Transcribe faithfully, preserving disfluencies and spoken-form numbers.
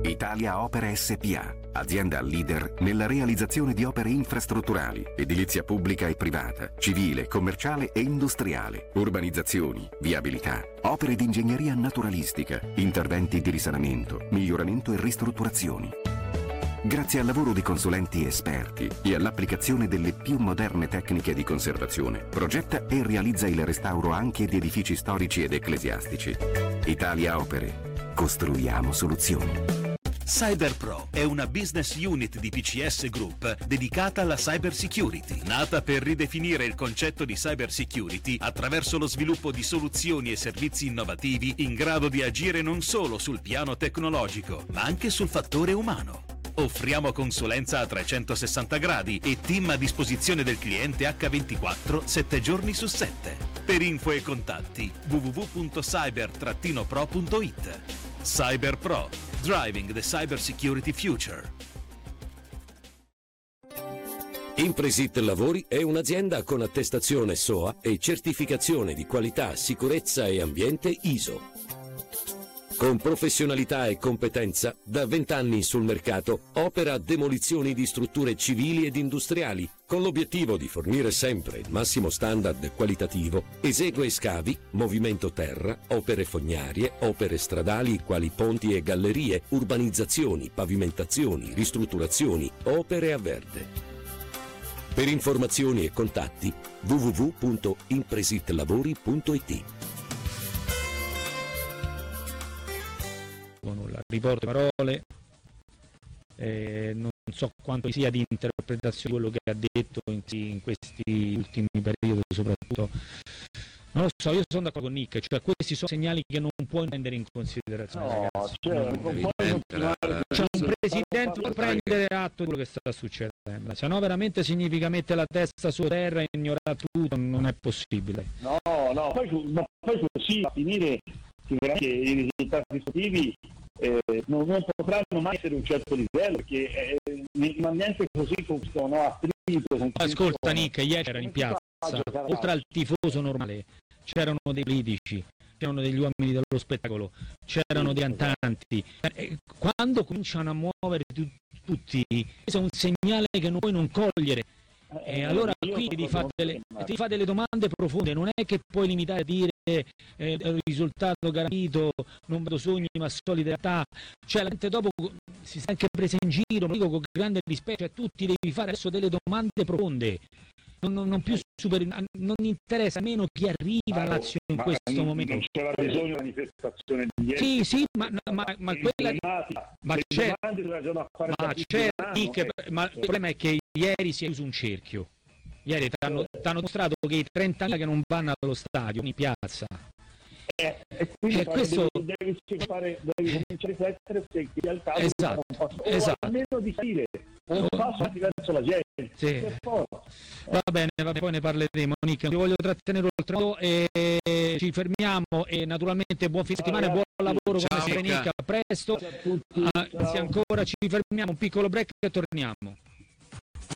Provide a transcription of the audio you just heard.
Italia Opere S P A, azienda leader nella realizzazione di opere infrastrutturali, edilizia pubblica e privata, civile, commerciale e industriale, urbanizzazioni, viabilità, opere di ingegneria naturalistica, interventi di risanamento, miglioramento e ristrutturazioni. Grazie al lavoro di consulenti esperti e all'applicazione delle più moderne tecniche di conservazione, progetta e realizza il restauro anche di edifici storici ed ecclesiastici. Italia Opere. Costruiamo soluzioni. CyberPro è una business unit di P C S Group dedicata alla cyber security, nata per ridefinire il concetto di cyber security attraverso lo sviluppo di soluzioni e servizi innovativi in grado di agire non solo sul piano tecnologico, ma anche sul fattore umano. Offriamo consulenza a trecentosessanta gradi e team a disposizione del cliente acca ventiquattro, sette giorni su sette. Per info e contatti w w w punto cyber pro punto it. CyberPro, driving the cyber security future. Impresit Lavori è un'azienda con attestazione S O A e certificazione di qualità, sicurezza e ambiente I S O. Con professionalità e competenza, da vent'anni sul mercato, opera demolizioni di strutture civili ed industriali, con l'obiettivo di fornire sempre il massimo standard qualitativo. Esegue scavi, movimento terra, opere fognarie, opere stradali quali ponti e gallerie, urbanizzazioni, pavimentazioni, ristrutturazioni, opere a verde. Per informazioni e contatti w w w punto impresitlavori punto it. Nulla. Riporto parole, eh, non so quanto sia di interpretazione quello che ha detto in, in questi ultimi periodi, soprattutto non lo so, io sono d'accordo con Nick, cioè questi sono segnali che non puoi prendere in considerazione, no, ragazzi. Cioè, non puoi c'è un presidente che prendere atto di quello che sta succedendo, se no veramente significa mettere la testa su terra e ignorare tutto, non è possibile. No, no, poi, ma poi così a finire sicuramente i risultati sportivi eh, non, non potranno mai essere un certo livello, perché eh, in un ambiente così con questo no, attrito, con ascolta Nick, ieri c'era in piazza, oltre al tifoso normale, c'erano dei politici, c'erano degli uomini dello spettacolo, c'erano dei cantanti. Eh, quando cominciano a muovere tu, tutti, questo è un segnale che non puoi non cogliere. E allora qui ti fa, delle, ti fa delle domande profonde, non è che puoi limitare a dire eh, il risultato garantito, non vedo sogni ma solide realtà, cioè la gente dopo si sta anche presa in giro, lo dico con grande rispetto, cioè tu ti devi fare adesso delle domande profonde, non, non, non più super, non interessa meno chi arriva a Lazio in questo non, momento. Non c'era bisogno di manifestazione di ieri. Sì, sì, ma, ma, ma quella ma c'è, ma, c'è Nick, ma il problema è che ieri si è chiuso un cerchio. Ieri ti hanno dimostrato che i trenta mila che non vanno allo stadio in piazza. Eh, e quindi eh, questo... devi, devi, fare, devi cominciare a riflettere se chi al tavolo esatto, un passo, o esatto. almeno di dire un oh, passo verso la gente. Sì. Va bene, va bene, poi ne parleremo Nick, non ti voglio trattenere oltre e ci fermiamo e naturalmente buon fine settimana, buon lavoro come sempre Nick, a presto, ah, se ancora ci fermiamo un piccolo break e torniamo.